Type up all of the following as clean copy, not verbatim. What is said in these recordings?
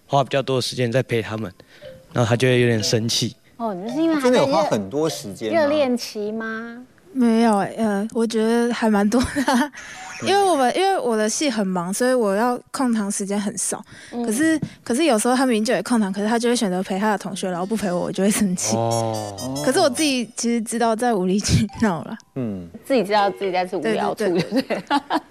花比较多的时间在陪他们，然后他就会有点生气。 哦，你是因为还真的在有花很多时间吗？ 热恋期吗？ 没有我觉得还蛮多的，因为我的系很忙，所以我要空堂时间很少。可是有时候他明明就有空堂，可是他就会选择陪他的同学，然后不陪我，我就会生气。可是我自己其实知道在无理取闹了。 自己知道自己在吃无聊处，对不对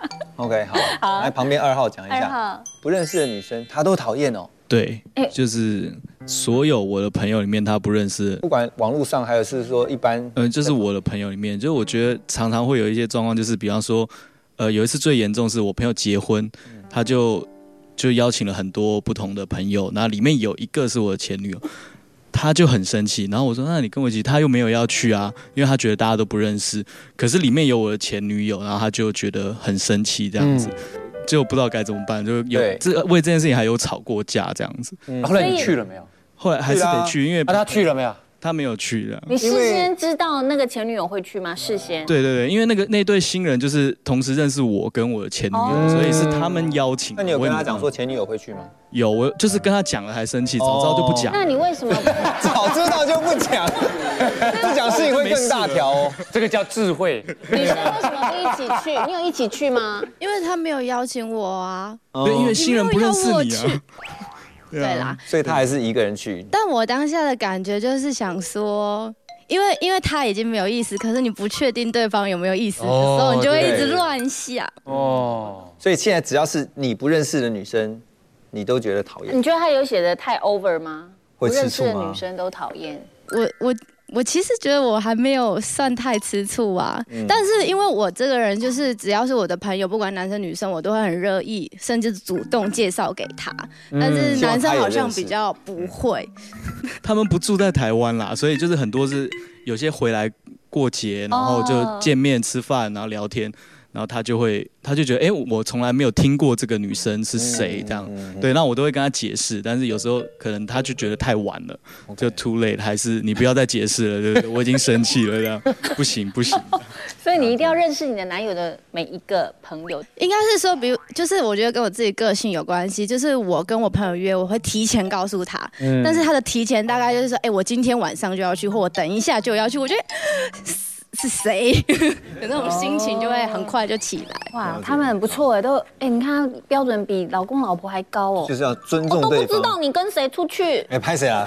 ？OK， 好，来旁边2号讲一下，不认识的女生她都讨厌哦。 对，就是所有我的朋友里面，他不认识， 不管网络上还有是说一般， 就是我的朋友里面，就是我觉得常常会有一些状况，就是比方说，有一次最严重是我朋友结婚，他就邀请了很多不同的朋友，然后里面有一个是我的前女友，他就很生气，然后我说那你跟我一起，他又没有要去啊，因为他觉得大家都不认识，可是里面有我的前女友，然后他就觉得很生气这样子。就不知道该怎么办，就有为这件事情还有吵过架这样子。 后来你去了没有？ 后来还是得去，因为他去了没有？ 他没有去的。 你事先知道那个前女友会去吗？事先？ 对，因为那对新人就是同时认识我跟我的前女友，所以是他们邀请。 那你有跟他讲说前女友会去吗？ 有，我就是跟他讲了还生气，早知道就不讲。 那你为什么早知道就不讲？不讲事情会更大条哦。 这个叫智慧。 女生为什么不一起去？你有一起去吗？ 因为他没有邀请我啊。 对，因为新人不认识你啊。 对啦， 所以他还是一个人去。 但我当下的感觉就是想说，因为他已经没有意思，可是你不确定对方有没有意思的时候，你就会一直乱想。 所以现在只要是你不认识的女生，你都觉得讨厌。 你觉得他有写的太 over 吗？ 会不认识的吃醋吗？ 女生都讨厌。 我其实觉得我还没有算太吃醋啊，但是因为我这个人就是只要是我的朋友，不管男生女生，我都会很乐意，甚至主动介绍给他。但是男生好像比较不会。 他们不住在台湾啦，所以就是很多是有些回来过节，然后就见面吃饭，然后聊天。然后他就觉得，我从来没有听过这个女生是谁这样，对，那我都会跟他解释，但是有时候可能他就觉得太晚了，就 too late， 还是你不要再解释了，对不对？我已经生气了，这样不行。 所以你一定要认识你的男友的每一个朋友。 应该是说，比如就是我觉得跟我自己个性有关系，就是我跟我朋友约，我会提前告诉他，但是他的提前大概就是说，我今天晚上就要去，或我等一下就要去，我觉得。是谁？有那种心情就会很快就起来。 哇，他们很不错都你看标准比老公老婆还高哦。 就是要尊重对方。 我都不知道你跟谁出去。 拍谁了？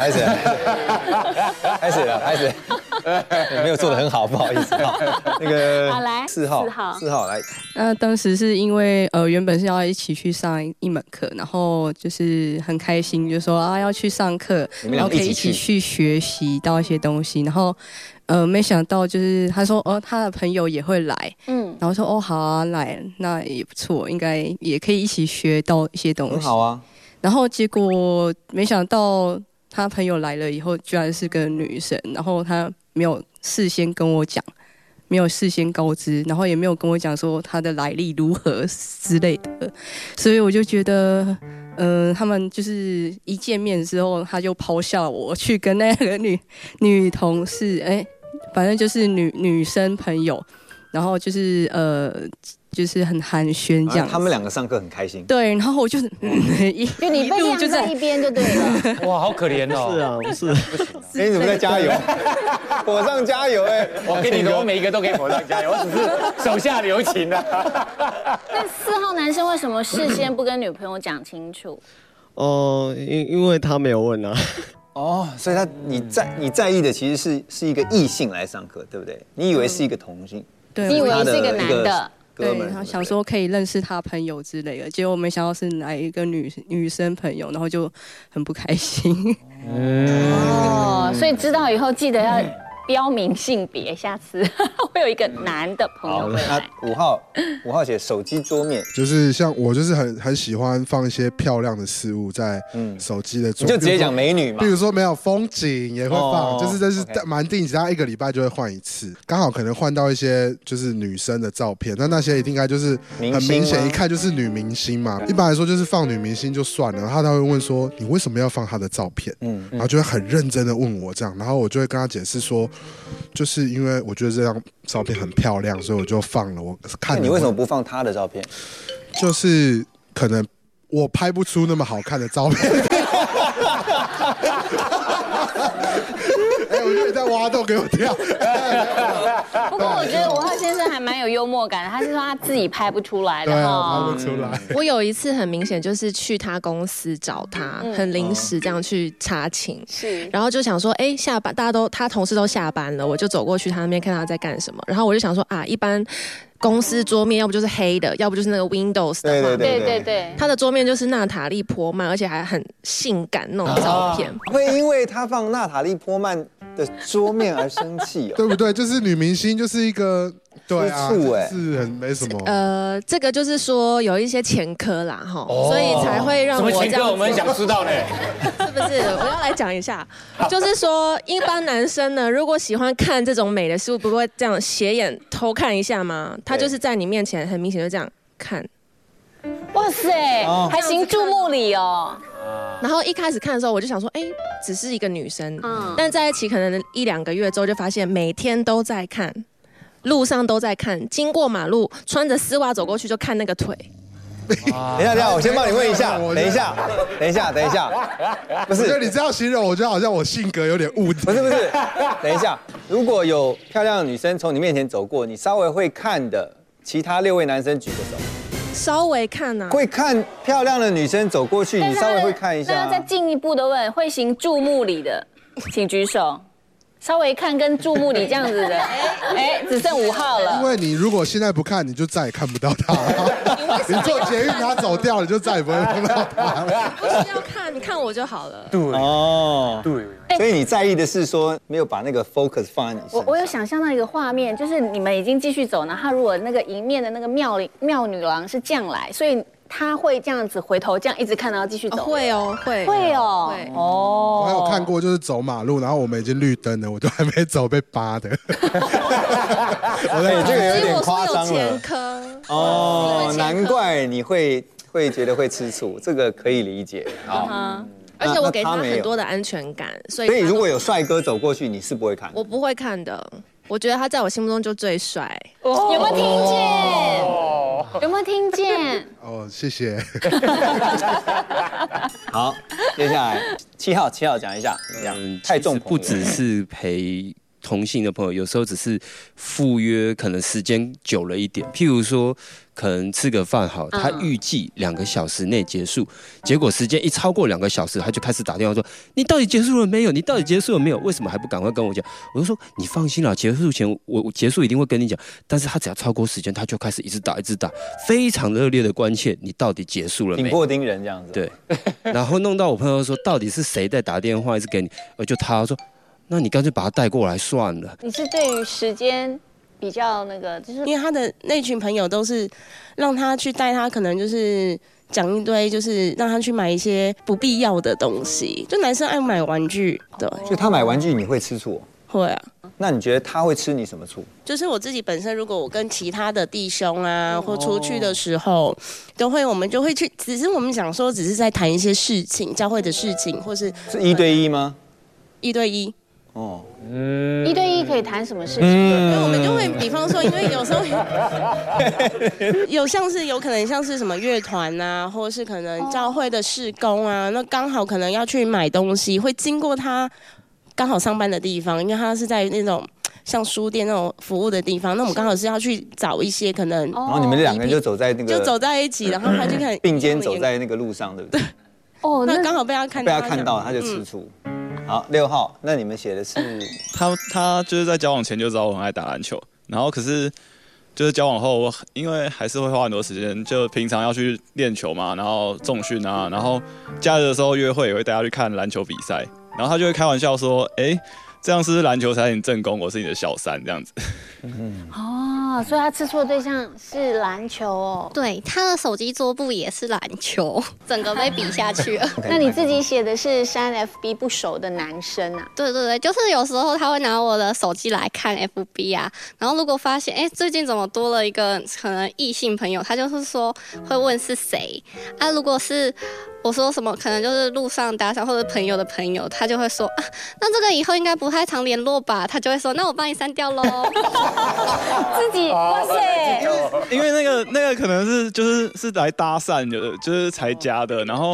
没有做得很好，不好意思。那个好来 4号来。 那当时是因为原本是要一起去上一门课，然后就是很开心，就说要去上课，然后可以一起去学习到一些东西，然后。没想到就是他说他的朋友也会来，然后说好啊来，那也不错，应该也可以一起学到一些东西， 很好啊。 然后结果没想到他朋友来了以后，居然是个女生，然后他没有事先跟我讲，没有事先告知，然后也没有跟我讲说他的来历如何之类的，所以我就觉得。他们就是一见面之后，他就抛下我去跟那个女同事，反正就是女生朋友，然后就是很寒暄这样。 他们两个上课很开心。 对，然后我就是就你被晾在一边就对了。 哇，好可怜哦。 是啊，不是。 你怎么在加油？火上加油我跟你说，我每一个都可以火上加油，我只是手下留情的。 那4号男生为什么事先不跟女朋友讲清楚？ 因为他没有问啊。 所以你在意的其实是一个异性来上课，对不对？你以为是一个同性， 对， 你以为是一个男的。 对，他想说可以认识他朋友之类的，结果没想到是来一个女生朋友，然后就很不开心。 所以知道以后记得要标明性别，下次会有一个男的朋友会来。 5号写手机桌面， 就是像我就是很喜欢放一些漂亮的事物在手机的桌面， 你就直接讲美女嘛。 比如说没有风景也会放，就是这是蛮定期，大概1个礼拜就会换一次，刚好可能换到一些就是女生的照片，那些应该就是很明显一看就是女明星嘛。一般来说就是放女明星就算了，然后他会问说你为什么要放她的照片？然后就会很认真的问我这样，然后我就会跟他解释说。就是因为我觉得这张照片很漂亮，所以我就放了。我看你为什么不放他的照片？ 就是可能我拍不出那么好看的照片。 我觉得你在挖洞给我跳。 不过我觉得5号先生还蛮有幽默感的，他是说他自己拍不出来的对哈。 拍不出来。 我有一次很明显就是去他公司找他，很临时这样去查寝， 是， 然后就想说，下班他同事都下班了，我就走过去他那边看他在干什么，然后我就想说一般公司桌面要不就是黑的，要不就是那个 Windows 的画面。 对， 他的桌面就是娜塔莉波曼，而且还很性感那种照片。 会因为他放娜塔莉波曼的桌面而生气哦？ 对不对？就是女明星就是一个对啊， 吃醋是很没什么。 这个就是说有一些前科啦哈，所以才会让我什么前科？ 这样。 我们很想知道呢。 是不是？我要来讲一下，就是说一般男生呢，如果喜欢看这种美的事物，不会这样斜眼偷看一下吗？他就是在你面前很明显就这样看。 哇塞，还行注目礼哦。 然后一开始看的时候，我就想说，只是一个女生，但在一起可能1-2个月之后，就发现每天都在看，路上都在看，经过马路穿着丝袜走过去就看那个腿。 等一下，我先帮你问一下。等一下，不是， 我觉得你这样形容，我觉得好像我性格有点误解。 不是，等一下，如果有漂亮的女生从你面前走过，你稍微会看的，其他6位男生举个手。 稍微看啊， 会看漂亮的女生走过去，你稍微会看一下。 那要再进一步的问，会行注目礼的，请举手。稍微看跟注目礼这样子的，只剩5号了。 因为你如果现在不看，你就再也看不到他了。你坐捷运他走掉，你就再也不会碰到他了。 不需要看，你看我就好了。 对， 对。所以你在意的是说没有把那个 focus 放在你身上。 我有想象到一个画面，就是你们已经继续走呢，他如果那个迎面的那个妙女郎是这样来，所以他会这样子回头，这样一直看，然后继续走。 会哦。 我还有看过，就是走马路，然后我们已经绿灯了，我都还没走，被扒的。 这个有点夸张了。 前科难怪你会觉得会吃醋，这个可以理解。 而且我给他很多的安全感，所以如果有帅哥走过去，你是不会看？ 我不会看的。我觉得他在我心目中就最帅。 有没有听见？有没有听见？ 谢谢。 好，接下来7号讲一下，太重不只是陪同性的朋友，有时候只是赴约，可能时间久了一点。譬如说，可能吃个饭好，他预计2个小时内结束，结果时间一超过2个小时，他就开始打电话说：“你到底结束了没有？你到底结束了没有？为什么还不赶快跟我讲？”我就说：“你放心啦，结束前我结束一定会跟你讲。”但是他只要超过时间，他就开始一直打，非常热烈的关切你到底结束了没？ 紧迫盯人这样子。 对，然后弄到我朋友说：“到底是谁在打电话一直给你？”就他说。那你干脆把他带过来算了。 你是对于时间比较那个，就是因为他的那群朋友都是让他去带他，可能就是讲一堆，就是让他去买一些不必要的东西。就男生爱买玩具，对。 所以他买玩具你会吃醋？ 会啊。 那你觉得他会吃你什么醋？ 就是我自己本身，如果我跟其他的弟兄啊，或出去的时候，我们就会去，只是我们想说，只是在谈一些事情，教会的事情，或是 1对1吗 ？1对1。 1对1可以谈什么事情？ 因为我们就会，比方说，因为有时候有可能像是什么乐团啊，或是可能教会的事工啊，那刚好可能要去买东西，会经过他刚好上班的地方，因为他是在那种像书店那种服务的地方，那我们刚好是要去找一些可能， 然后你们2个人就走在那个， 就走在一起，然后他就看并肩走在那个路上，对不对？ 那刚好被他看到， 他就吃醋。好，6号，那你们写的是他就是在交往前就知道我很爱打篮球，然后可是就是交往后，我因为还是会花很多时间，就平常要去练球嘛，然后重训啊，然后假日的时候约会也会带他去看篮球比赛，然后他就会开玩笑说：“这样是篮球才是你正宫，我是你的小三这样子。” 所以他吃醋的对象是篮球哦。 对，他的手机桌布也是篮球，整个被比下去了。 那你自己写的是删 FB 不熟的男生啊？ 对，就是有时候他会拿我的手机来看 FB 啊，然后如果发现最近怎么多了一个可能异性朋友，他就是说会问是谁啊，如果是我说什么可能就是路上搭上或者朋友的朋友，他就会说啊，那这个以后应该不太常联络吧？他就会说那我帮你删掉咯。 自己哇塞， 因为那个可能是就是来搭讪的，就是才加的，然后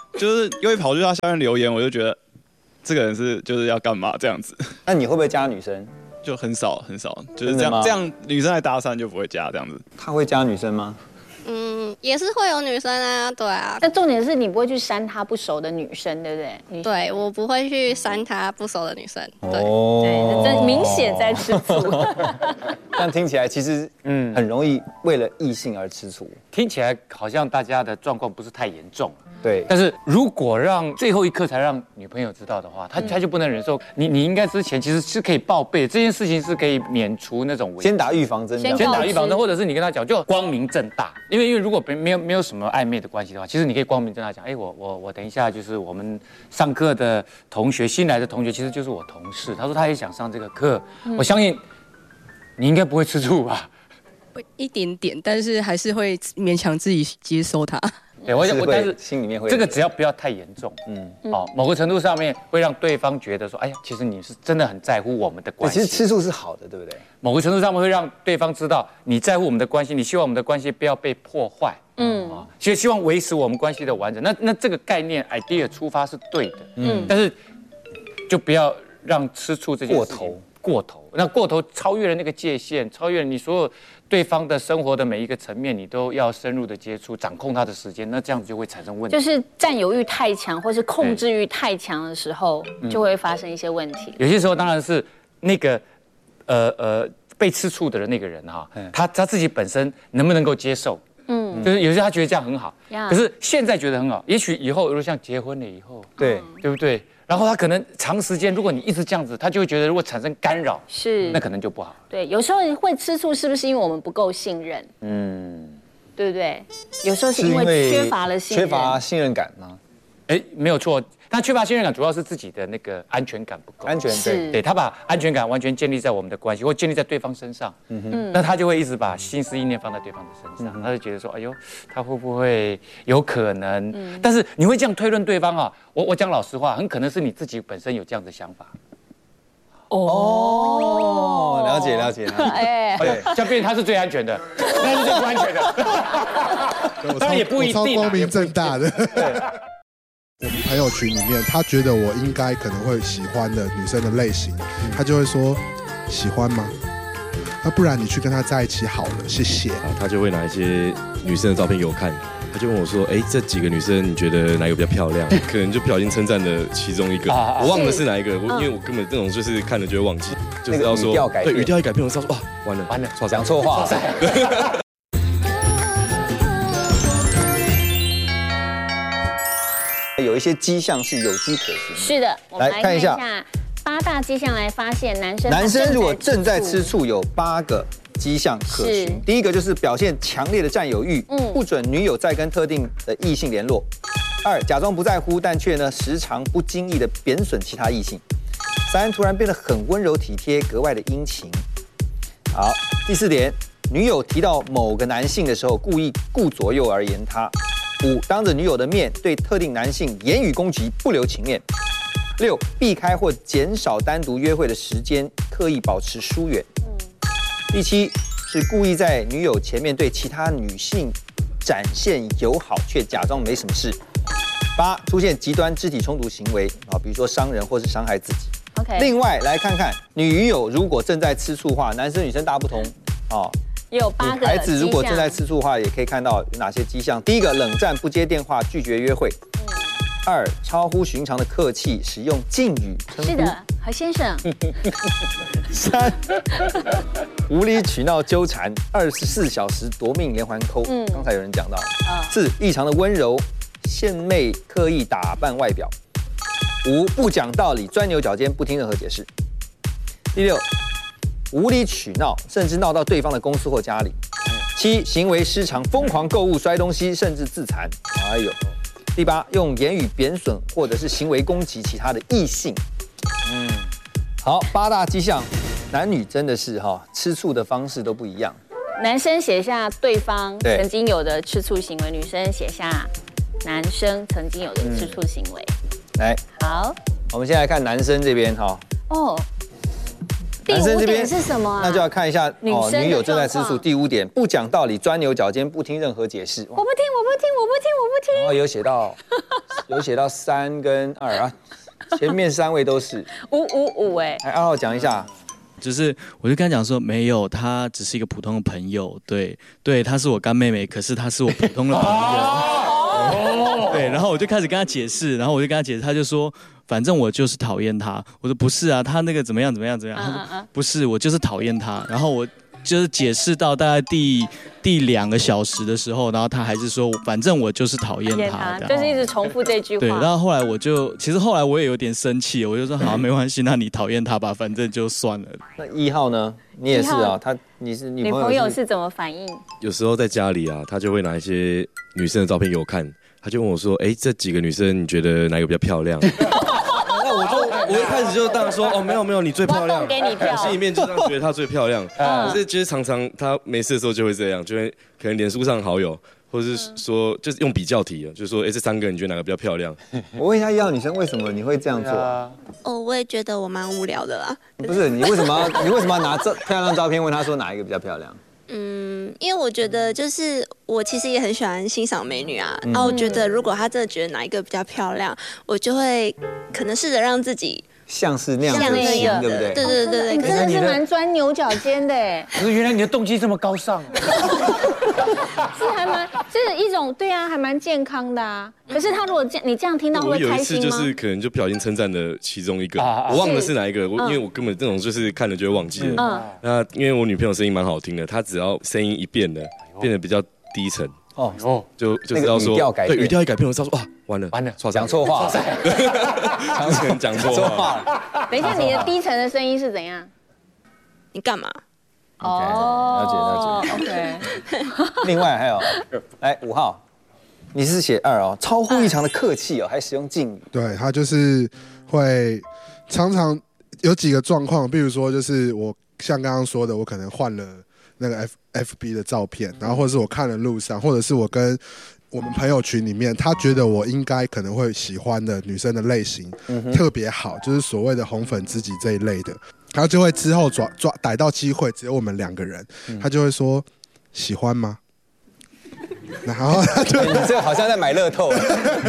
就是又会跑去他下面留言，我就觉得这个人就是要干嘛这样子。 那你会不会加女生？ 就很少，就是这样女生来搭讪就不会加这样子。 他会加女生吗？ 也是会有女生啊，对啊。 但重点是你不会去删他不熟的女生，对不对？ 对，我不会去删他不熟的女生。对， 这明显在吃醋。 但听起来其实很容易为了异性而吃醋。 听起来好像大家的状况不是太严重。 对， 但是如果让最后一刻才让女朋友知道的话，他就不能忍受。你应该之前其实是可以报备，这件事情是可以免除那种先打预防针， 先打预防针，或者是你跟他讲就光明正大，因为如果没有什么暧昧的关系的话，其实你可以光明正大讲，我等一下就是我们上课的同学，新来的同学其实就是我同事，他说他也想上这个课，我相信你应该不会吃醋吧？ 一点点，但是还是会勉强自己接受他。 对，但是心里面会这个只要不要太严重，某个程度上面会让对方觉得说，哎呀，其实你是真的很在乎我们的关系。 其实吃醋是好的，对不对？ 某个程度上面会让对方知道你在乎我们的关系，你希望我们的关系不要被破坏，其实希望维持我们关系的完整。那这个概念 idea 出发是对的，但是就不要让吃醋这件事情过头，那过头超越了那个界限，超越了你所有对方的生活的每一个层面，你都要深入的接触，掌控他的时间，那这样子就会产生问题。 就是占有欲太强，或是控制欲太强的时候，就会发生一些问题。 有些时候当然是那个被吃醋的那个人哈，他自己本身能不能够接受？就是有些他觉得这样很好，可是现在觉得很好，也许以后如果像结婚了以后，对不对？然后他可能长时间，如果你一直这样子，他就会觉得如果产生干扰，那可能就不好。 对，有时候会吃醋，是不是因为我们不够信任？对不对？有时候是因为缺乏了信任， 缺乏信任感吗？ 没有错。他缺乏信任感，主要是自己的那个安全感不够。 安全对，他把安全感完全建立在我们的关系，或建立在对方身上。那他就会一直把心思意念放在对方的身上，他就觉得说，哎呦，他会不会有可能？但是你会这样推论对方啊？我讲老实话，很可能是你自己本身有这样的想法。 了解。 对，这样变成他是最安全的，那是最不安全的。当然也不一定， 光明正大的。我们朋友群里面，他觉得我应该可能会喜欢的女生的类型，他就会说喜欢吗？那不然你去跟他在一起好了，谢谢。 他就会拿一些女生的照片给我看，他就问我说：“这几个女生你觉得哪一个比较漂亮？”可能就不小心称赞了其中一个，我忘了是哪一个，因为我根本这种就是看了就会忘记，就是要说对语调一改变，我知道说完了， 讲错话。有一些迹象是有迹可循。 是的，我们来看一下8大迹象来发现男生如果正在吃醋，有8个迹象可循。第一个就是表现强烈的占有欲，不准女友再跟特定的异性联络。2，假装不在乎，但却时常不经意的贬损其他异性。3，突然变得很温柔体贴，格外的殷勤。好，第4点，女友提到某个男性的时候，故意顾左右而言他。5，当着女友的面对特定男性言语攻击，不留情面。6，避开或减少单独约会的时间，刻意保持疏远。第7，是故意在女友前面对其他女性展现友好，却假装没什么事。8，出现极端肢体冲突行为比如说伤人或是伤害自己。另外来看看女友如果正在吃醋的话，男生女生大不同也有8个。 孩子如果正在吃醋的话，也可以看到有哪些迹象。第一个，冷战不接电话，拒绝约会。2，超乎寻常的客气，使用敬语称呼。 是的，何先生。 3，无理取闹纠缠，24小时夺命连环扣。刚才有人讲到。4，异常的温柔，献媚，刻意打扮外表。5，不讲道理，钻牛角尖，不听任何解释。第6，无理取闹，甚至闹到对方的公司或家里。7，行为失常，疯狂购物、摔东西，甚至自残。第8，用言语贬损或者是行为攻击其他的异性。好，8大迹象，男女真的是吃醋的方式都不一样。 男生写下对方曾经有的吃醋行为，女生写下男生曾经有的吃醋行为。 来， 好， 我们先来看男生这边第5点是什么啊？ 那就要看一下女友正在吃醋。第5点，不讲道理，钻牛角尖，不听任何解释。 我不听。 然后有写到3跟2啊，前面3位都是 5哎。 来，2号讲一下。 就是我就跟他讲说，没有，他只是一个普通的朋友，对，他是我干妹妹，可是他是我普通的朋友。对，然后我就开始跟他解释，他就说，反正我就是讨厌他。我说不是啊，他那个怎么样，他说不是，我就是讨厌他。然后我就是解释到大概第2个小时的时候，然后他还是说，反正我就是讨厌他， 就是一直重复这句话。 对，然后后来其实后来我也有点生气，我就说好，没关系，那你讨厌他吧，反正就算了。 那1号呢？你也是啊，你是女朋友是怎么反应？ 有时候在家里啊，他就会拿一些女生的照片给我看，他就问我说，这几个女生你觉得哪个比较漂亮？那我一开始就当然说，没有，你最漂亮， 给你票， 心里面就这样觉得她最漂亮。可是其实常常她没事的时候就会这样，就会可能脸书上好友，或者是说就是用比较题，就是说，这3个你觉得哪个比较漂亮？ 我问一下1号女生，为什么你会这样做？ 我也觉得我蛮无聊的啦。 不是，你为什么要拿漂亮照片问她说哪一个比较漂亮？ 因为我觉得就是我其实也很喜欢欣赏美女啊，然后我觉得如果她真的觉得哪一个比较漂亮，我就会可能试着让自己像是那样的型，对不对？ 对， 你真的是蛮钻牛角尖的哎。 可是原来你的动机这么高尚。 是一种对啊，还蛮健康的啊。可是他如果你这样听到会开心吗？ 我有一次就是可能就不小心称赞了其中一个，我忘了是哪一个，因为我根本这种就是看了就会忘记了。那因为我女朋友声音蛮好听的，她只要声音一变得比较低沉，就知道说对语调一改变，我知道说哇完了， 讲错话， 讲错话。 等一下，你的低沉的声音是怎样？ 你干嘛？ 了解。OK。另外还有，来5号，你是写2哦，超乎异常的客气哦，还使用敬语。 对，他就是会常常有几个状况，比如说就是我像刚刚说的，我可能换了那个 FB 的照片，然后或者是我看了路上，或者是我跟我们朋友群里面，他觉得我应该可能会喜欢的女生的类型特别好，就是所谓的红粉知己这一类的。他就会之后逮到机会，只有我们2个人，他就会说喜欢吗？然后他就你这个好像在买乐透，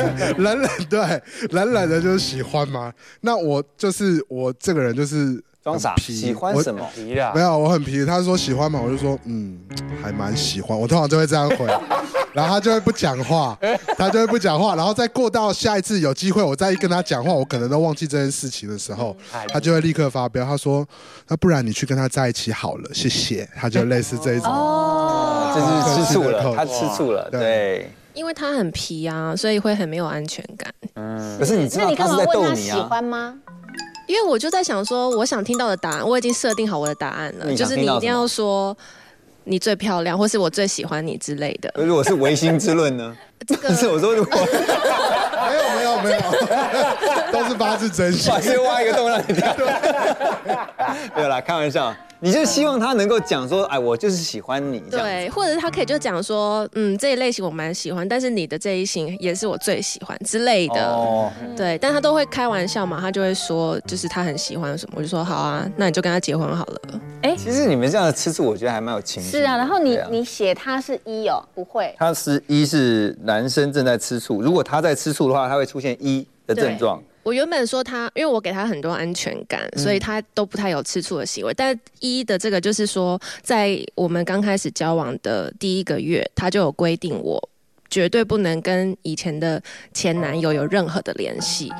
冷的就是喜欢吗？那我这个人就是装傻，喜欢什么？ 没有，我很皮。他说喜欢吗？我就说还蛮喜欢。我通常就会这样回，然后他就会不讲话，然后再过到下一次有机会，我再跟他讲话，我可能都忘记这件事情的时候，他就会立刻发飙。他说：“那不然你去跟他在一起好了，谢谢。”他就类似这一种。 这是吃醋了，他吃醋了，对。 因为他很皮啊，所以会很没有安全感。 可是你知道他是在逗你啊？ 那你干嘛问他喜欢吗？ 因为我就在想说，我想听到的答案，我已经设定好我的答案了，就是你一定要说你最漂亮，或是我最喜欢你之类的。 如果是唯心之论呢？这个是我说如果没有，都是发自真心。 先挖一个洞让你跳。没有啦，开玩笑。你就希望他能够讲说，哎，我就是喜欢你。 对，或者是他可以就讲说，这一类型我蛮喜欢，但是你的这一型也是我最喜欢之类的。对，但他都会开玩笑嘛，他就会说，就是他很喜欢什么，我就说好啊，那你就跟他结婚好了。 其实你们这样的吃醋，我觉得还蛮有情绪。 是啊，然后你写他是1哦，不会。 他是1是男生正在吃醋，如果他在吃醋的话，他会出现1的症状。 我原本说他，因为我给他很多安全感，所以他都不太有吃醋的行为。但1的这个就是说，在我们刚开始交往的第1个月，他就有规定我绝对不能跟以前的前男友有任何的联系。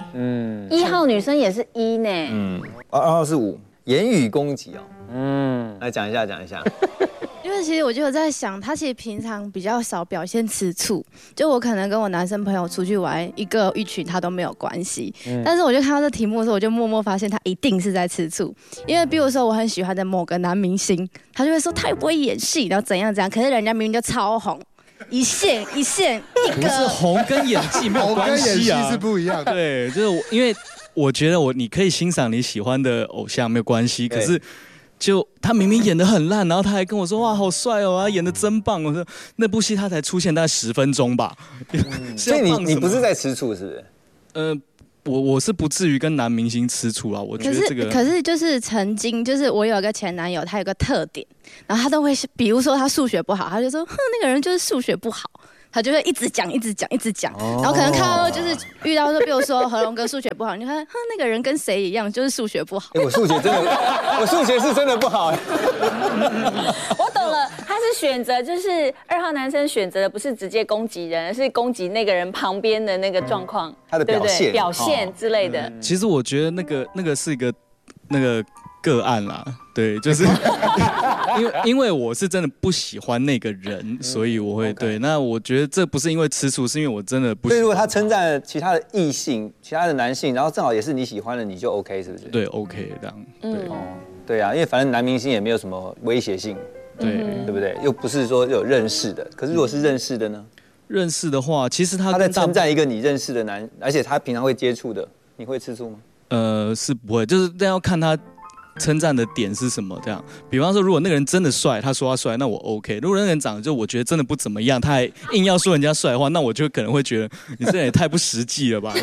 1号女生也是1呢。 2号是5，言语攻击哦。来讲一下。 因为其实我就有在想，他其实平常比较少表现吃醋，就我可能跟我男生朋友出去玩，一群他都没有关系。但是我就看到这题目的时候，我就默默发现他一定是在吃醋。因为比如说我很喜欢的某个男明星，他就会说他也不会演戏，然后怎样，可是人家明明就超红。一线一个， 不是红跟演技没有关系啊， 红跟演技是不一样的。 对，就是因为我觉得你可以欣赏你喜欢的偶像没有关系，可是就他明明演得很烂，然后他还跟我说哇好帅哦，他演得真棒。我说那部戏他才出现大概10分钟吧， 所以你不是在吃醋是不是？ 我是不至于跟男明星吃醋啊，我觉得这个。 可是就是曾经就是我有一个前男友，他有个特点，然后他都会比如说他数学不好，他就说哼那个人就是数学不好。他就会一直讲，然后可能看到就是遇到说，比如说何龙哥数学不好，你看，哼，那个人跟谁一样，就是数学不好。 我数学是真的不好。 我懂了，他是选择就是2号男生选择的不是直接攻击人，而是攻击那个人旁边的那个状况， 他的表现、 表现之类的。 其实我觉得那个是一个个案啦，对，就是因为我是真的不喜欢那个人，所以我会对。那我觉得这不是因为吃醋，是因为我真的不喜欢。 所以如果他称赞了其他的异性、其他的男性，然后正好也是你喜欢的，你就 OK 是不是？ 对 ，OK 这样。 对啊，因为反正男明星也没有什么威胁性，对不对？又不是说有认识的，可是如果是认识的呢？ 认识的话，其实他在称赞一个你认识的男，而且他平常会接触的，你会吃醋吗？ 是不会，就是要看他称赞的点是什么。这样，比方说，如果那个人真的帅，他说他帅，那我 OK。如果那个人长得就我觉得真的不怎么样，他还硬要说人家帅的话，那我就可能会觉得你这人也太不实际了吧。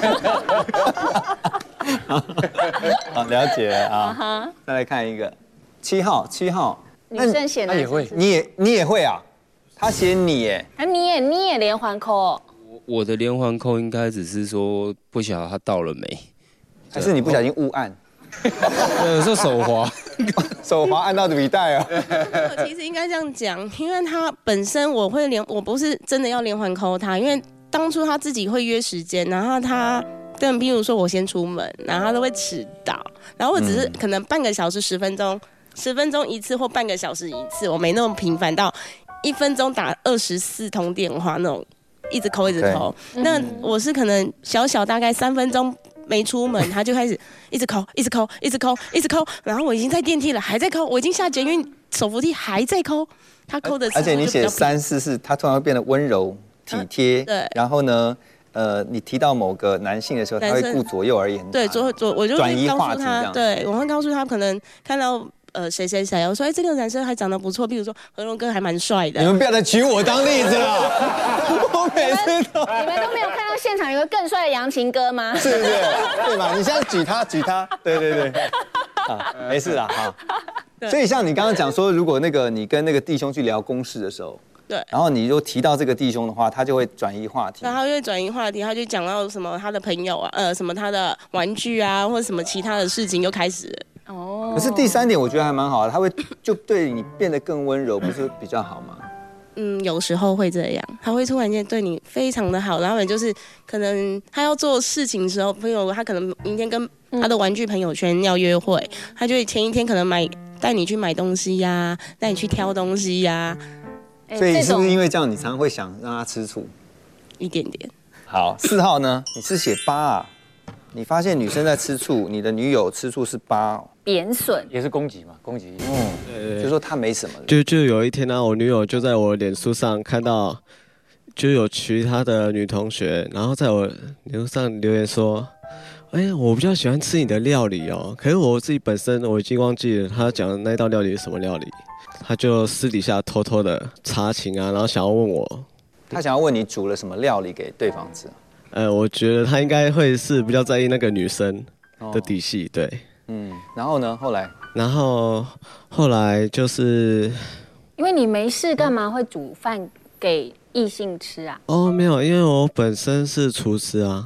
好，了解了啊。再来看一个7号， 女生写男生也会，你也会啊？他写你耶， 你也连环扣。 我的连环扣应该只是说不晓得他到了没， 还是你不小心误按？ 有时候手滑， 手滑按到笔袋啊。 我其实应该这样讲，因为他本身我不是真的要连环 call 他，因为当初他自己会约时间，然后他但比如说我先出门，然后他都会迟到，然后我只是可能半个小时10分钟，10分钟一次或半个小时一次，我没那么频繁到1分钟打24通电话那种，一直 call 一直 call。那我是可能小大概3分钟。没出门，他就开始一直抠，一直抠，一直抠，一直抠。然后我已经在电梯了，还在抠；我已经下捷运手扶梯，还在抠。他抠的， 而且你写3、4、4，他突然会变得温柔体贴。 对。 然后呢，你提到某个男性的时候，他会顾左右而言他。 对，我就转移告话题诉他，对，我会告诉他，可能看到谁，我说这个男生还长得不错，比如说何龙哥还蛮帅的。 你们不要再举我当例子了。我每次你们都没有看到现场有个更帅的扬琴哥吗？ 是不是？对嘛？你现在举他，对。啊，没事啦，好。所以像你刚刚讲说，如果你跟那个弟兄去聊公事的时候， 对， 然后你就提到这个弟兄的话，他就会转移话题。 然后他就会转移话题，他就讲到什么他的朋友啊，什么他的玩具啊，或者什么其他的事情又开始了。 可是第3点我觉得还蛮好的，他会就对你变得更温柔，不是比较好吗？ 有时候会这样，他会突然间对你非常的好，然后也就是可能他要做事情的时候，朋友他可能明天跟他的玩具朋友圈要约会，他就会前一天可能带你去买东西呀，带你去挑东西呀。 所以是不是因为这样，你常会想让他吃醋？ 一点点。好 ，4号呢？你是写8啊？你发现女生在吃醋，你的女友吃醋是8， 贬损也是攻击嘛，攻击。 就说她没什么。 就有一天呢，我女友就在我脸书上看到，就有其他的女同学，然后在我脸书上留言说：“哎，我比较喜欢吃你的料理哦。”可是我自己本身我已经忘记了她讲的那道料理是什么料理，她就私底下偷偷的查情啊，然后想要问我， 她想要问你煮了什么料理给对方吃。 我觉得他应该会是比较在意那个女生的底细，对。 然后呢？ 后来就是因为你没事干嘛会煮饭给异性吃啊？ 没有，因为我本身是厨师啊。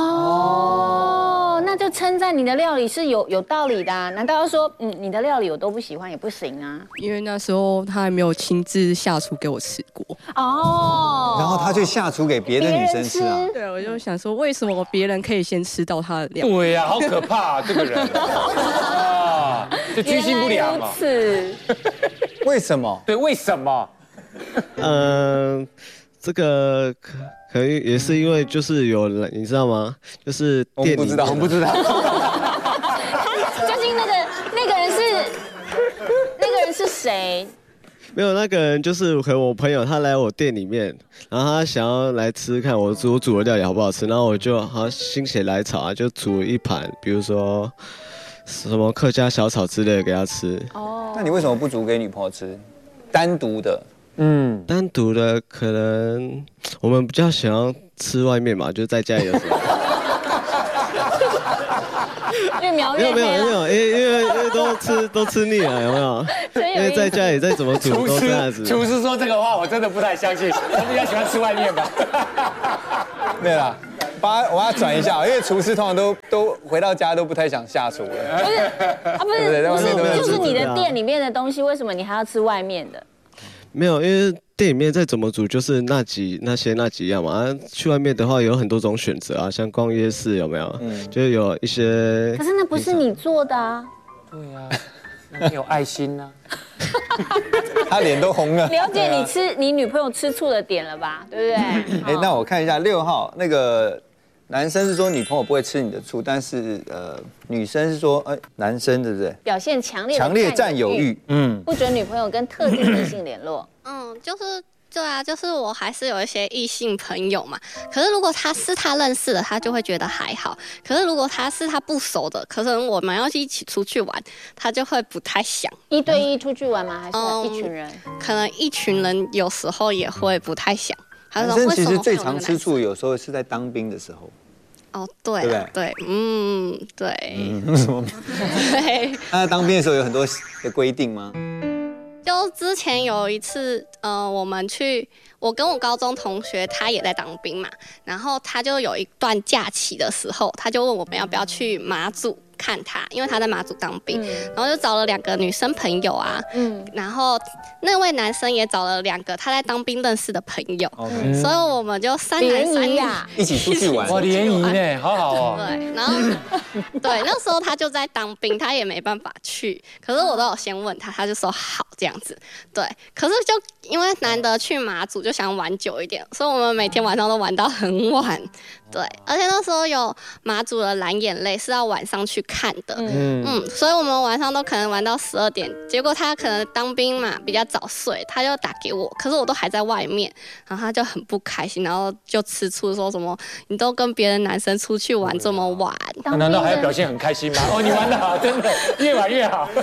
那就称赞你的料理是有道理的啊？难道要说你的料理我都不喜欢也不行啊？ 因为那时候他还没有亲自下厨给我吃过。 然后他去下厨给别的女生吃啊？ 对，我就想说，为什么别人可以先吃到他的料？ 对呀，好可怕啊，这个人啊，就居心不良嘛。 为什么？ 对，为什么？ 这个可能也是因为就是有人，你知道吗？就是店里我们不知道。 究竟那个人是谁？ 没有，那个人就是和我朋友，他来我店里面，然后他想要来吃看我煮的料理好不好吃，然后我就好像心血来潮啊，就煮一盘，比如说什么客家小炒之类的给他吃。 那你为什么不煮给女朋友吃？单独的？ 单独的可能我们比较想要吃外面嘛，就在家里的时候。 越描越黑没有，因为都吃腻了，有没有？因为在家里再怎么煮都这样子。 厨师说这个话，我真的不太相信，他比较喜欢吃外面吧。 对啦，我要转一下，因为厨师通常都回到家都不太想下厨了。 不是，就是你的店里面的东西，为什么你还要吃外面的？ 没有，因为店里面再怎么煮就是那几样嘛。去外面的话有很多种选择啊，像逛夜市有没有？就有一些。 可是那不是你做的啊。 对啊，那你有爱心呢。 他脸都红了。 了解你女朋友吃醋的点了吧？对不对？ 那我看一下6号那个男生是说女朋友不会吃你的醋，但是女生是说男生对不对？ 表现强烈占有欲，不准女朋友跟特定异性联络。 就是对啊，就是我还是有一些异性朋友嘛。可是如果他是他认识的，他就会觉得还好。可是如果他是他不熟的，可是我们要一起出去玩，他就会不太想。 1对1出去玩吗？还是一群人？ 可能一群人有时候也会不太想。 男生其实最常吃醋，有时候是在当兵的时候。 对，对，对， 什么？ 对。 那当兵的时候有很多的规定吗？ 就之前有一次，我跟我高中同学，他也在当兵嘛，然后他就有一段假期的时候，他就问我们要不要去马祖看他，因为他在马祖当兵，然后就找了2个女生朋友啊，然后那位男生也找了2个他在当兵认识的朋友，所以我们就3男3女一起出去玩， 哇，联谊呢，好好哦。 对，然后对，那时候他就在当兵，他也没办法去，可是我都有先问他，他就说好这样子，对，可是就因为难得去马祖，就想玩久一点，所以我们每天晚上都玩到很晚，对，而且那时候有马祖的蓝眼泪是要晚上去看的，所以我们晚上都可能玩到12点，结果他可能当兵嘛比较早睡，他就打给我，可是我都还在外面，然后他就很不开心，然后就吃醋说什么你都跟别的男生出去玩这么晚， 那难道还要表现很开心吗？你玩得好，真的越玩越好。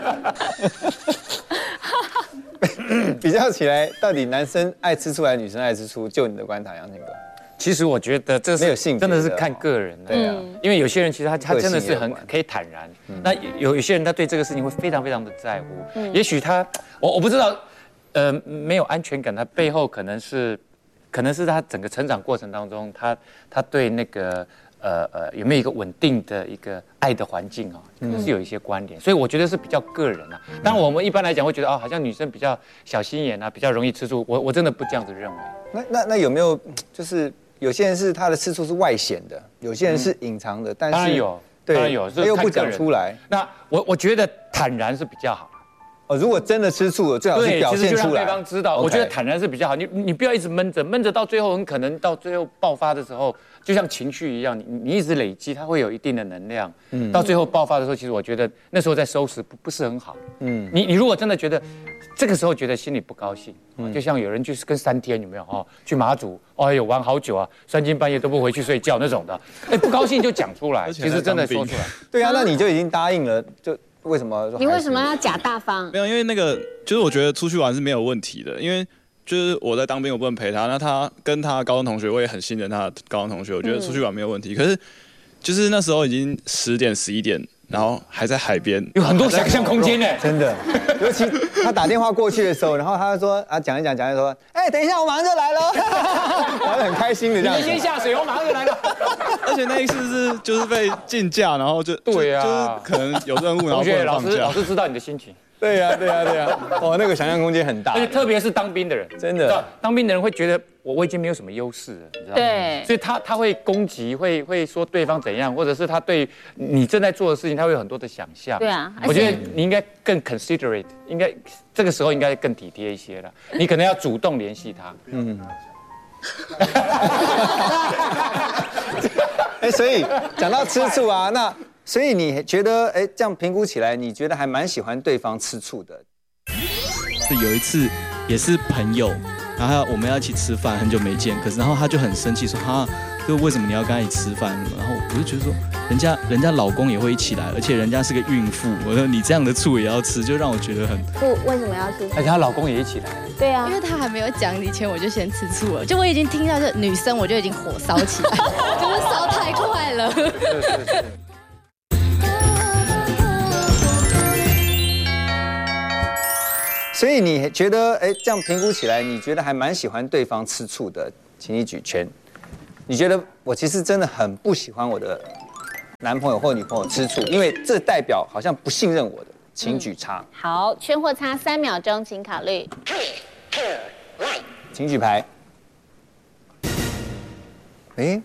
比较起来，到底男生爱吃醋还是女生爱吃醋？就你的观察，杨庆哥。 其实我觉得这是真的是看个人的，因为有些人其实他真的是很可以坦然，那有些人他对这个事情会非常非常的在乎，也许他我不知道，没有安全感，他背后可能是他整个成长过程当中，他对那个有没有一个稳定的一个爱的环境啊，可能是有一些关联，所以我觉得是比较个人啊。当然我们一般来讲会觉得好像女生比较小心眼啊，比较容易吃醋，我真的不这样子认为。 那有没有就是有些人是他的吃醋是外显的，有些人是隐藏的，但是当然有，当然有， 他又不讲出来。 那我觉得坦然是比较好。 如果真的吃醋了，最好是表现出来， 就让对方知道。我觉得坦然是比较好，你不要一直闷着到最后很可能到最后爆发的时候，就像情绪一样，你一直累积，它会有一定的能量。到最后爆发的时候，其实我觉得那时候再收拾不是很好。你如果真的觉得这个时候觉得心里不高兴，就像有人去跟3天有没有去马祖，玩好久啊，3更半夜都不回去睡觉那种的，不高兴就讲出来，其实真的说出来。 对啊，那你就已经答应了，就。为什么？ 你为什么要假大方？ 没有，因为那个就是我觉得出去玩是没有问题的，因为就是我在当兵，我不能陪他。那他跟他高中同学，我也很信任他的高中同学，我觉得出去玩没有问题。可是就是那时候已经10点11点，然后还在海边， 有很多想象空间呢， 真的。尤其他打电话过去的时候，然后他就说讲一讲说，等一下我马上就来了，然后很开心的这样。 你先下水，我马上就来了。 而且那一次就是被禁驾，然后对啊，就是可能有任务，然后不能放假。 老师知道你的心情。 对呀。那个想象空间很大， 而且特别是当兵的人， 真的， 当兵的人会觉得我已经没有什么优势了，你知道吗？ 对， 所以他会攻击，会说对方怎样，或者是他对你正在做的事情，他会有很多的想象。 对啊， 我觉得你应该更 considerate， 应该这个时候应该更体贴一些了，你可能要主动联系他。 所以讲到吃醋啊，那所以你觉得这样评估起来，你觉得还蛮喜欢对方吃醋的？ 有一次也是朋友，然后我们要一起吃饭，很久没见，可是然后他就很生气说就为什么你要跟他一起吃饭？然后我就觉得说人家老公也会一起来，而且人家是个孕妇，我说你这样的醋也要吃，就让我觉得很不为什么要吃？ 而且她老公也一起来。 对啊， 因为他还没有讲以前我就先吃醋了，就我已经听到这女生我就已经火烧起来，就是烧太快了。 是。 所以你觉得，哎，这样评估起来，你觉得还蛮喜欢对方吃醋的，请你举圈。你觉得我其实真的很不喜欢我的男朋友或女朋友吃醋，因为这代表好像不信任我的，请举叉。 好，圈或叉3秒钟，请考虑。 请举牌。哎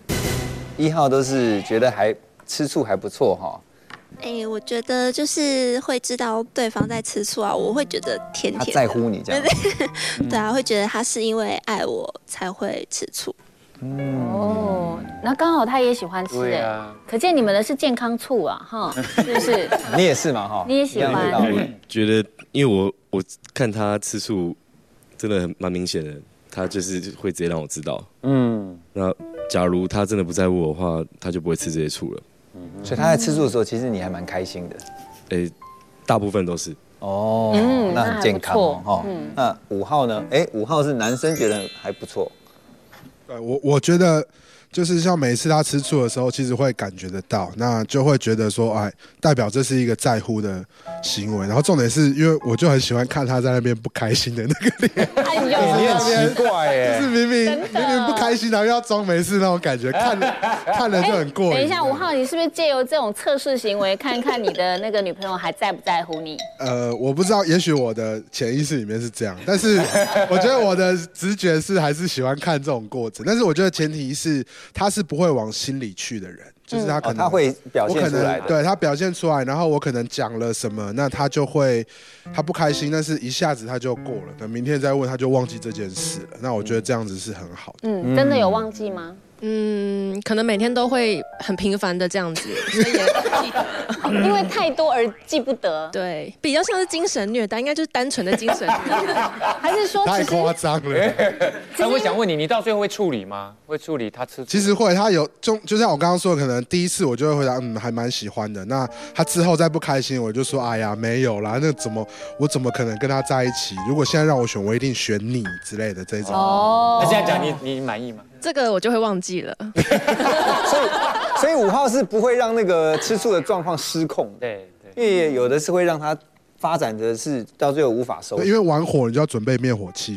，1号都是觉得还吃醋还不错哈。 哎，我觉得就是会知道对方在吃醋啊，我会觉得甜甜的。 他在乎你这样。 对啊，会觉得他是因为爱我才会吃醋。 哦，那刚好他也喜欢吃哎，可见你们的是健康醋啊，哈，是不是？ 你也是嘛，哈， 你也喜欢。 觉得，因为我看他吃醋，真的蛮明显的，他就是会直接让我知道。那假如他真的不在乎我的话，他就不会吃这些醋了。 所以他在吃醋的时候，其实你还蛮开心的。 大部分都是。 哦，那很健康哦。那5号呢？5号是男生觉得还不错。 我觉得就是像每一次他吃醋的时候，其实会感觉得到，那就会觉得说，哎，代表这是一个在乎的行为。然后重点是因为我就很喜欢看他在那边不开心的那个脸， 哎呦， 你很奇怪哎， 就是明明不开心，然后要装没事那种感觉，看了就很过瘾。 等一下，5号，你是不是借由这种测试行为，看看你的那个女朋友还在不在乎你？ 我不知道，也许我的潜意识里面是这样，但是我觉得我的直觉是还是喜欢看这种过程。但是我觉得前提是他是不会往心里去的人，就是他可能、 他会表现出来的， 对他表现出来，然后我可能讲了什么，那他就会他不开心，但是一下子他就过了，等明天再问他就忘记这件事了。那我觉得这样子是很好的。 真的有忘记吗？ 可能每天都会很频繁的这样子，所以也记得， 因为太多而记不得。 对，比较像是精神虐待，应该就是单纯的精神虐待， 还是说太夸张了？ 但我想问你，你到最后会处理吗？会处理他吃醋？ 其实会，他有就像我刚刚说的，可能第一次我就会回答，还蛮喜欢的。那他之后再不开心，我就说，哎呀，没有啦，那我怎么可能跟他在一起？如果现在让我选，我一定选你之类的这种。 那现在讲你满意吗？ 这个我就会忘记了。 所以5号是不会让那个吃醋的状况失控的。 对， 因为有的是会让他发展的是到最后无法收拾。 因为玩火，你就要准备灭火器。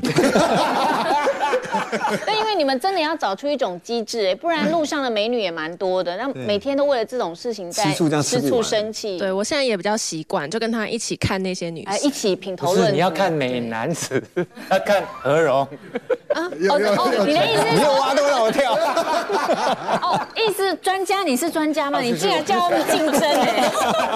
但因为你们真的要找出一种机制，不然路上的美女也蛮多的，那每天都为了这种事情在吃醋生气。 对，我现在也比较习惯，就跟他一起看那些女生， 一起品头论足。 你要看美男子，要看何荣。 你的意思是你又挖洞让我跳？ 意思专家，你是专家吗？你竟然叫我们竞争哎！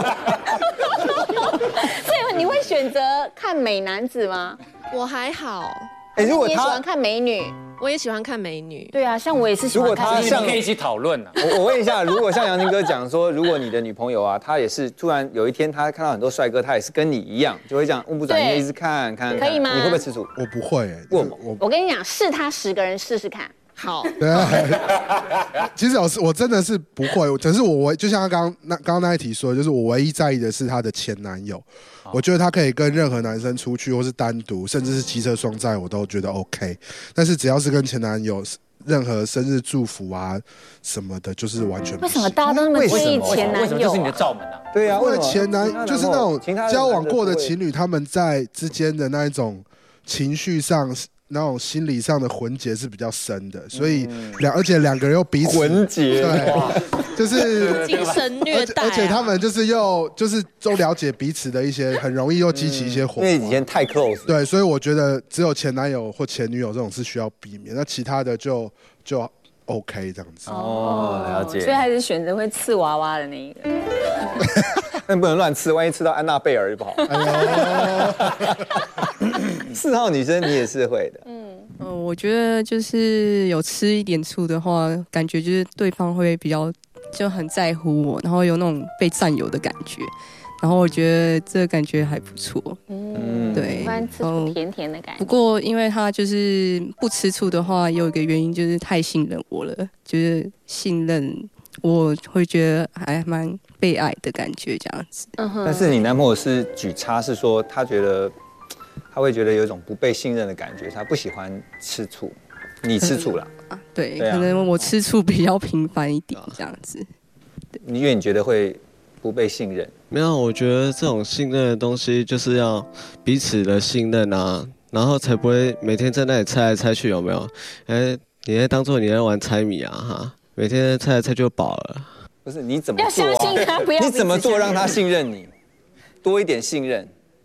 所以你会选择看美男子吗？ 我还好。 如果你也喜欢看美女， 我也喜欢看美女。 对啊，像我也是喜欢看美女。 如果他可以一起讨论啊。 我问一下，如果像杨金哥讲说，如果你的女朋友啊，她也是突然有一天她看到很多帅哥，她也是跟你一样，就会这样目不转睛一直看，可以吗？ 你会不会吃醋？ 我不会。 我跟你讲，试他10个人试试看。好。 其实我真的是不会，可是我就像刚刚那一题说的，就是我唯一在意的是她的前男友。我觉得他可以跟任何男生出去，或是单独，甚至是机车双载，我都觉得 OK。但是只要是跟前男友，任何生日祝福啊什么的，就是完全不行。 为什么大家都那么介意前男友？ 为什么这是你的罩门啊？ 对啊， 因为前男就是那种交往过的情侣，他们在之间的那一种情绪上。那种心理上的魂结是比较深的，所以而且2个人又彼此魂结， 对，就是精神虐待， 而且他们就是都了解彼此的一些，很容易又激起一些火花。 因为以前太 close， 对，所以我觉得只有前男友或前女友这种是需要避免，那其他的就 OK 这样子。 了解。 所以还是选择会刺娃娃的那一个。 但不能乱吃，万一吃到安娜贝尔就不好。4号女生你也是会的。 我觉得就是有吃一点醋的话，感觉就是对方会比较就很在乎我，然后有那种被占有的感觉，然后我觉得这个感觉还不错。对， 吃醋甜甜的感觉。 不过因为他就是不吃醋的话，有一个原因就是太信任我了，就是信任。我会觉得还蛮被爱的感觉这样子。 但是你男朋友是举叉，是说他会觉得有一种不被信任的感觉，他不喜欢吃醋，你吃醋啦。 对，可能我吃醋比较频繁一点这样子。 因为你觉得会不被信任？ 没有，我觉得这种信任的东西就是要彼此的信任啊，然后才不会每天在那里猜来猜去，有没有？你在当做你在玩猜谜啊哈，每天猜来猜就饱了。 不是你怎么做、 要相信他，不要你怎么做让他信任你？多一点信任。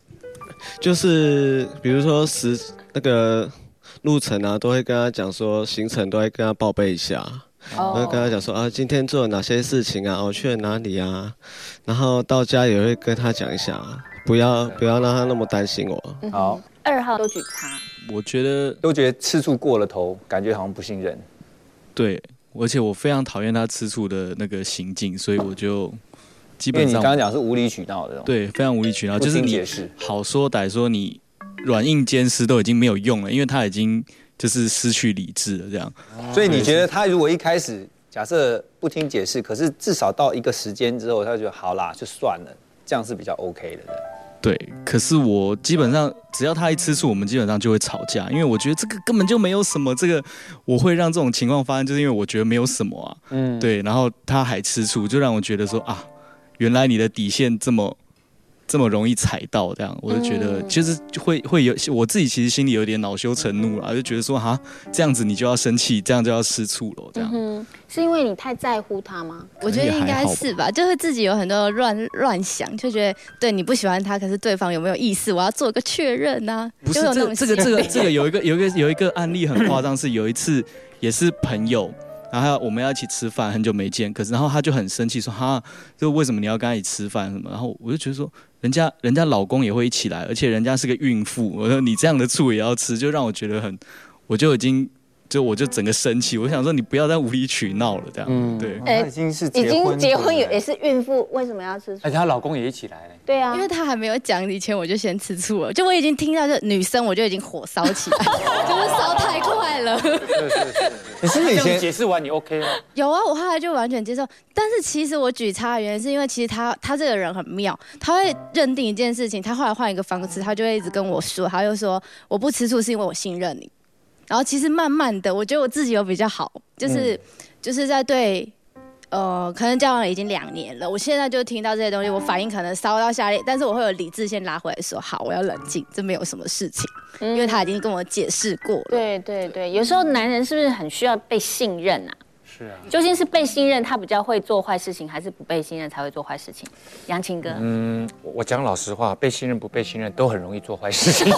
就是比如说那个路程啊，都会跟他讲说行程，都会跟他报备一下。我会跟他讲说啊，今天做了哪些事情啊，我去了哪里啊，然后到家也会跟他讲一下，不要让他那么担心我。 好 ，2号都举叉， 我觉得都觉得吃醋过了头，感觉好像不信任。 对，而且我非常讨厌他吃醋的那个行径，所以我就基本上， 因为你刚刚讲是无理取闹的， 对，非常无理取闹，就是你好说歹说，你软硬兼施都已经没有用了，因为他已经就是失去理智了，这样。 所以你觉得他如果一开始假设不听解释，可是至少到一个时间之后，他就觉得好啦，就算了，这样是比较 OK 的。 对，可是我基本上只要他一吃醋，我们基本上就会吵架，因为我觉得这个根本就没有什么，这个我会让这种情况发生，就是因为我觉得没有什么啊，对，然后他还吃醋，就让我觉得说啊，原来你的底线这么容易踩到，这样我就觉得就是会有我自己其实心里有点恼羞成怒了，就觉得说哈，这样子你就要生气，这样就要吃醋了，这样。 是因为你太在乎他吗？ 我觉得应该是吧，就会自己有很多乱想，就觉得对你不喜欢他，可是对方有没有意思，我要做个确认啊。 不是这个有一个案例很夸张，是有一次也是朋友。然后我们要一起吃饭，很久没见，然后他就很生气说哈，就为什么你要跟他一起吃饭什么？然后我就觉得说，人家老公也会一起来，而且人家是个孕妇，我说你这样的醋也要吃，就让我觉得我就整个生气，我想说你不要再无理取闹了，这样，对。 已经结婚也是孕妇，为什么要吃醋？ 而且她老公也一起来了。 对啊， 因为他还没有讲以前，我就先吃醋了。就我已经听到这女生，我就已经火烧起来，就是烧太快了。 是。你是不是以前解释完你 OK 吗？ 有啊，我后来就完全接受。但是其实我举叉的原因是因为其实他这个人很妙，他会认定一件事情，他后来换一个方式，他就会一直跟我说，他就说我不吃醋是因为我信任你。然后其实慢慢的，我觉得我自己有比较好，就是在对。可能交往了已经2年了，我现在就听到这些东西，我反应可能烧到下列，但是我会有理智先拉回来说，好，我要冷静，这没有什么事情，因为他已经跟我解释过了。 对，有时候男人是不是很需要被信任啊？ 是啊。 究竟是被信任他比较会做坏事情，还是不被信任才会做坏事情？杨琴哥， 我讲老实话，被信任不被信任都很容易做坏事情。 那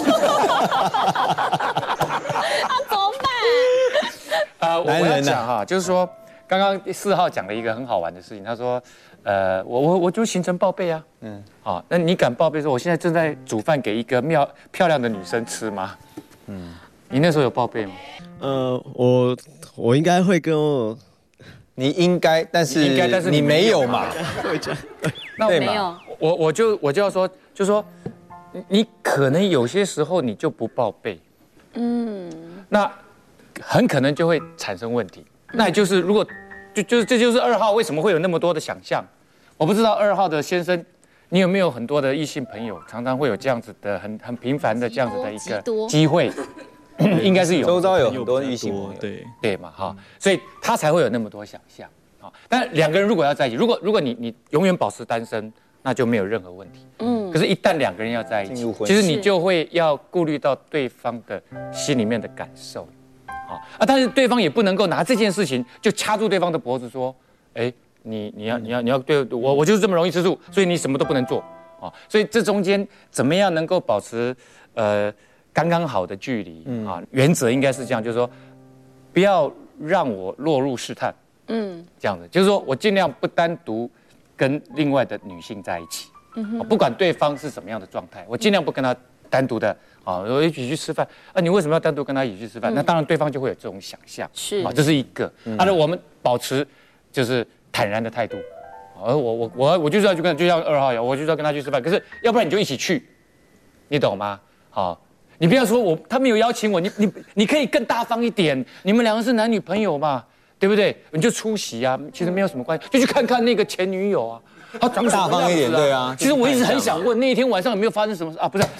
怎么办？ 我要讲哈，就是说。刚刚4号讲了一个很好玩的事情，他说，我就行程报备啊，好，那你敢报备说我现在正在煮饭给一个漂亮的女生吃吗？你那时候有报备吗？ 我应该会跟我， 你应该，但是你没有嘛？ 那我没有，我就要说，就说你可能有些时候你就不报备，那很可能就会产生问题。那也就是如果这就是2号为什么会有那么多的想象？我不知道2号的先生，你有没有很多的异性朋友，常常会有这样子的很频繁的这样子的一个机会？应该是有， 周遭有很多异性朋友， 对嘛哈，所以他才会有那么多想象啊。但2个人如果要在一起，如果你永远保持单身，那就没有任何问题。可是，一旦2个人要在一起，其实你就会要顾虑到对方的心里面的感受。但是对方也不能够拿这件事情就掐住对方的脖子说，你要对我就是这么容易吃醋，所以你什么都不能做啊。所以这中间怎么样能够保持刚刚好的距离啊？原则应该是这样，就是说不要让我落入试探，这样子，就是说我尽量不单独跟另外的女性在一起，不管对方是什么样的状态，我尽量不跟她单独的。我一起去吃饭，你为什么要单独跟他一起去吃饭？那当然对方就会有这种想象，这是一个。我们保持就是坦然的态度，我就是要去跟，就像2号一样，我就是要跟他去吃饭。可是要不然你就一起去，你懂吗？你不要说他没有邀请我，你可以更大方一点，你们2个是男女朋友嘛，对不对？你就出席啊，其实没有什么关系，就去看看那个前女友啊。长大方一点，对啊。 其实我一直很想问，那一天晚上有没有发生什么事啊？不是，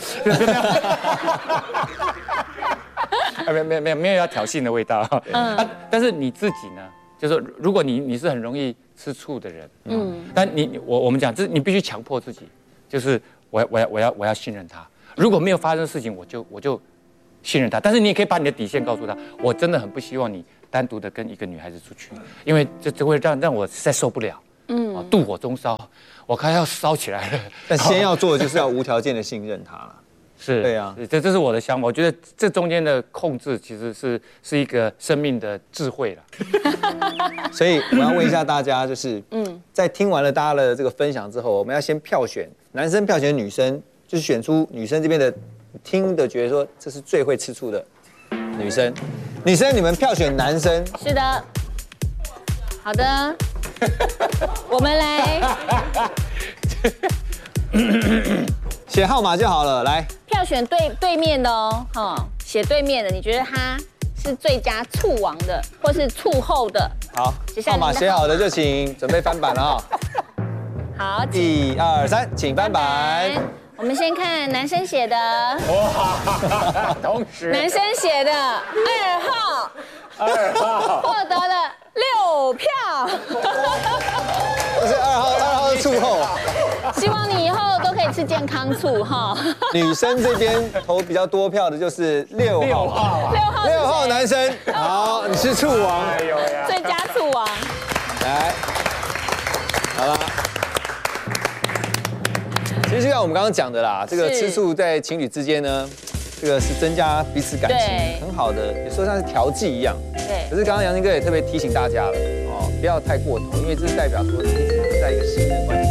没有要挑衅的味道。但是你自己呢？ 就是说如果你是很容易吃醋的人，但我们讲，这你必须强迫自己，就是我要信任他。如果没有发生事情，我就信任他。但是你也可以把你的底线告诉他，我真的很不希望你单独的跟一个女孩子出去，因为这会让我实在受不了。妒火中烧，我快要烧起来了。 但先要做的就是要无条件的信任他了。 是， 对啊， 这是我的想法。我觉得这中间的控制其实是一个生命的智慧了。 所以我要问一下大家，就是在听完了大家的这个分享之后，我们要先票选男生，票选女生，就是选出女生这边的听的觉得说这是最会吃醋的女生。女生你们票选男生。 是的。好的，我们来写号码就好了，来票选对面的哦，写对面的，你觉得他是最佳醋王的，或是醋后的？ 好，号码写好的就请准备翻版了啊。 好 ，1、2、3，请翻版。 我们先看男生写的， 哇，同时男生写的2号获得了6票， 这是2号是醋后。 希望你以后都可以吃健康醋哈。 女生这边投比较多票的就是6号，6号男生，好，你是醋王， 最佳醋王。 来，好了。其实就像我们刚刚讲的啦，这个吃醋在情侣之间呢，这个是增加彼此感情很好的，有时候像是调剂一样。 对。 可是刚刚杨金哥也特别提醒大家了，不要太过头，因为这是代表说你一直在一个信任关系。